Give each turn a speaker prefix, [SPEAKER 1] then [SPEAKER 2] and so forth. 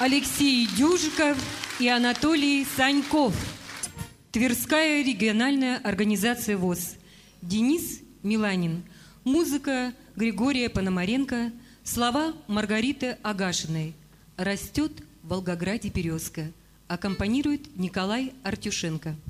[SPEAKER 1] Алексей Дюжиков и Анатолий Саньков. Тверская региональная организация ВОС. Денис Миланин. Музыка Григория Пономаренко. Слова Маргариты Агашиной. «Растет в Волгограде березка». Аккомпанирует Николай Артюшенко.